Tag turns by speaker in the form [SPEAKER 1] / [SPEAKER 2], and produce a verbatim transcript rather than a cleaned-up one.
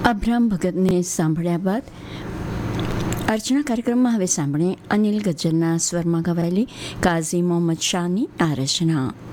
[SPEAKER 1] Abram ભગતને સાંભળ્યા બાદ અર્ચના કાર્યક્રમમાં હવે સાંભળીએ અનિલ ગજ્જરના સ્વરમાં ગવાયેલી કાઝી મોહમ્મદ શાહની આ રચના.